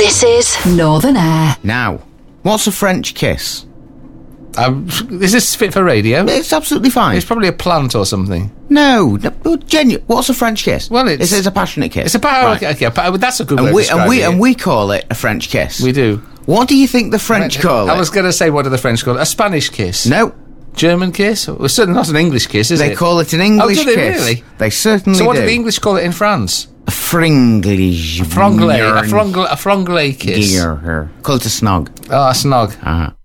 This is Northern Air. Now, what's a French kiss? Is this fit for radio? It's absolutely fine. It's probably a plant or something. No, genuine. What's a French kiss? Well, it's a passionate kiss. It's a Right. okay, that's a good way to describe it. And we call it a French kiss. We do. What do you think the French call it? I was going to say, what do the French call it? A Spanish kiss? No. German kiss? Well, it's certainly not an English kiss, is it? They call it an English do they kiss. Really? They certainly do. So what do the English call it in France? A fringlish. A fronglais kiss. Call it a snog. Oh, a snog.